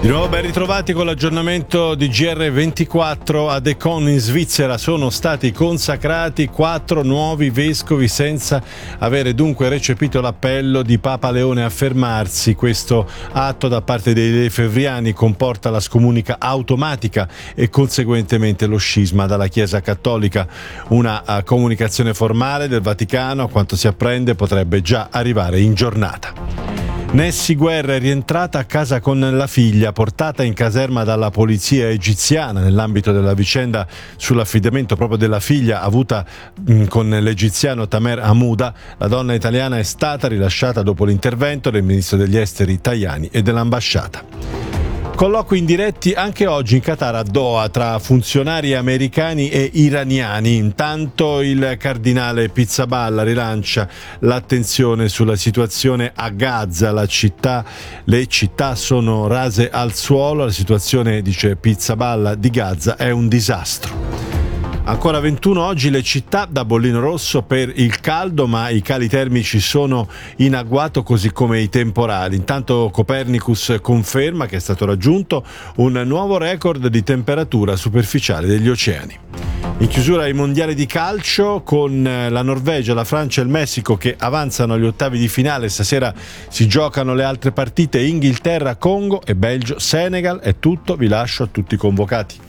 Di nuovo ben ritrovati con l'aggiornamento di GR24. A Decon in Svizzera sono stati consacrati 4 nuovi vescovi senza avere dunque recepito l'appello di Papa Leone a fermarsi. Questo atto da parte dei lefebvriani comporta la scomunica automatica e conseguentemente lo scisma dalla Chiesa Cattolica. Una comunicazione formale del Vaticano, a quanto si apprende, potrebbe già arrivare in giornata. Nessi Guerra è rientrata a casa con la figlia, portata in caserma dalla polizia egiziana nell'ambito della vicenda sull'affidamento proprio della figlia avuta con l'egiziano Tamer Hamouda. La donna italiana è stata rilasciata dopo l'intervento del ministro degli esteri Tajani e dell'ambasciata. Colloqui indiretti anche oggi in Qatar a Doha tra funzionari americani e iraniani. Intanto il cardinale Pizzaballa rilancia l'attenzione sulla situazione a Gaza. Le città sono rase al suolo. La situazione, dice Pizzaballa, di Gaza è un disastro. Ancora 21 oggi le città da bollino rosso per il caldo, ma i cali termici sono in agguato così come i temporali. Intanto Copernicus conferma che è stato raggiunto un nuovo record di temperatura superficiale degli oceani. In chiusura ai mondiali di calcio con la Norvegia, la Francia e il Messico che avanzano agli ottavi di finale. Stasera si giocano le altre partite: Inghilterra, Congo e Belgio, Senegal. È tutto, vi lascio a tutti i convocati.